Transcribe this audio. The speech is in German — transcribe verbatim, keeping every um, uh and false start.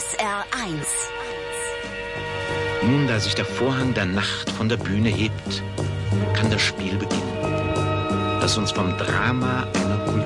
S R eins. Nun, da sich der Vorhang der Nacht von der Bühne hebt, kann das Spiel beginnen, das uns vom Drama einer